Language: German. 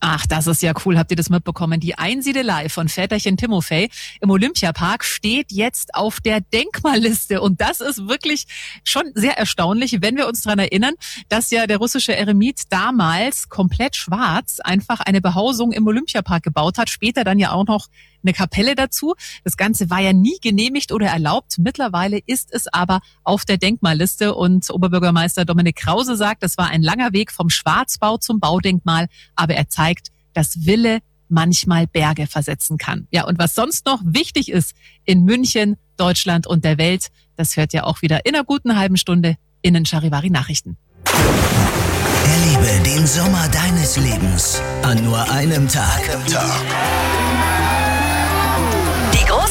Ach, das ist ja cool. Habt ihr das mitbekommen? Die Einsiedelei von Väterchen Timofey im Olympiapark steht jetzt auf der Denkmalliste. Und das ist wirklich schon sehr erstaunlich, wenn wir uns daran erinnern, dass ja der russische Eremit damals komplett schwarz einfach eine Behausung im Olympiapark gebaut hat. Später dann ja auch noch eine Kapelle dazu. Das Ganze war ja nie genehmigt oder erlaubt. Mittlerweile ist es aber auf der Denkmalliste. Und Oberbürgermeister Dominik Krause sagt, das war ein langer Weg vom Schwarzbau zum Baudenkmal. Aber er zeigt, dass Wille manchmal Berge versetzen kann. Ja, und was sonst noch wichtig ist in München, Deutschland und der Welt, das hört ihr auch wieder in einer guten halben Stunde in den Charivari Nachrichten. Erlebe den Sommer deines Lebens an nur einem Tag.